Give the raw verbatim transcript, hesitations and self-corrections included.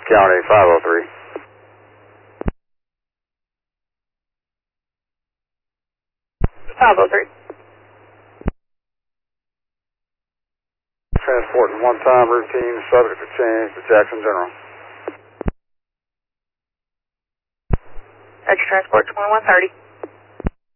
County five oh three. five oh three. Transporting one-time routine, subject to change to Jackson General. Extra transport twenty-one thirty.